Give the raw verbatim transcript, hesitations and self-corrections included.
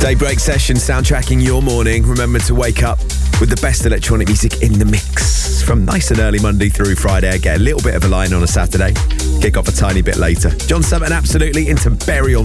Daybreak session soundtracking your morning. Remember to wake up with the best electronic music in the mix. From nice and early Monday through Friday. Get a little bit of a line on a Saturday. Kick off a tiny bit later. John Summit absolutely into Burial